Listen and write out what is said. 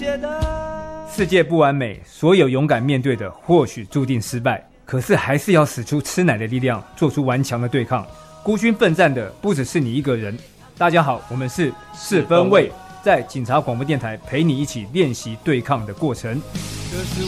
世界不完美，所有勇敢面对的或许注定失败，可是还是要使出吃奶的力量，做出顽强的对抗。孤军奋战的不只是你一个人。大家好，我们是4分卫，在警察广播电台陪你一起练习对抗的过程。